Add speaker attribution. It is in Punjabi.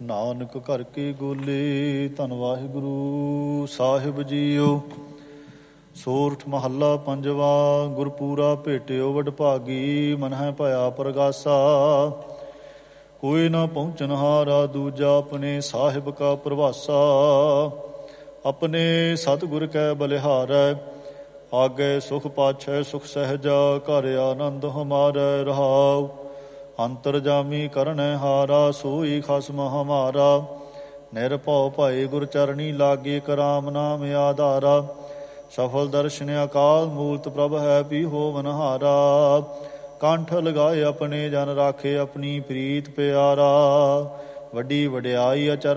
Speaker 1: ਨਾਨਕ ਘਰ ਕੀ ਗੋਲੇ। ਧੰਨ ਵਾਹਿਗੁਰੂ ਸਾਹਿਬ ਜੀਓ। ਸੋਰਠ ਮਹੱਲਾ ਪੰਜਵਾ। ਗੁਰਪੂਰਾ ਭੇਟਿਓ ਵਡਭਾਗੀ, ਮਨਹਿ ਭਇਆ ਪ੍ਰਗਾਸਾ। ਕੋਈ ਨਾ ਪਹੁੰਚਨਹਾਰਾ, ਦੂਜਾ ਆਪਣੇ ਸਾਹਿਬ ਕਾ ਪ੍ਰਵਾਸਾ। ਆਪਣੇ ਸਤਿਗੁਰ ਕੈ ਬਲਿਹਾਰੈ, ਆਗੇ ਸੁਖ ਪਾਛੈ ਸੁਖ ਸਹਿਜਾ। ਘਰ ਆਨੰਦ ਹਮਾਰੈ ਰਹਾਉ, ਅੰਤਰਜਾਮੀ ਕਰਨੈ ਹਾਰਾ। ਸੋਈ ਖਸਮ ਹਮਾਰਾ, ਨਿਰਭਉ ਭਏ ਗੁਰ ਚਰਣੀ ਲਾਗੇ। ਕਰਾਮ ਨਾਮ ਆਧਾਰਾ, ਸਫਲ ਦਰਸ਼ਨ ਅਕਾਲ ਮੂਰਤ। ਪ੍ਰਭ ਹੈ ਪੀ ਹੋਵਨਹਾਰਾ, ਕੰਠ ਲਗਾਏ ਆਪਣੇ ਜਨ ਰਾਖੇ। ਆਪਣੀ ਪ੍ਰੀਤ ਪਿਆਰਾ, ਵੱਡੀ ਵਡਿਆਈ ਅਚਰ